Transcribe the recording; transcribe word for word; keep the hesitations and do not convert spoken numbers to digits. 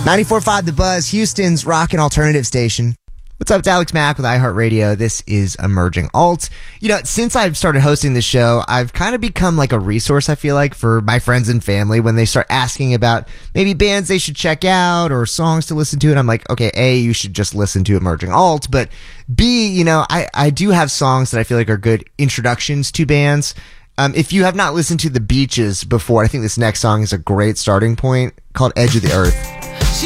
ninety-four point five The Buzz, Houston's rock and alternative station. What's up? It's Alex Mack with iHeartRadio. This is Emerging Alt. You know, since I've started hosting this show, I've kind of become like a resource, I feel like, for my friends and family when they start asking about maybe bands they should check out or songs to listen to. And I'm like, okay, A, you should just listen to Emerging Alt. But B, you know, I, I do have songs that I feel like are good introductions to bands. Um, if you have not listened to The Beaches before, I think this next song is a great starting point, called Edge of the Earth.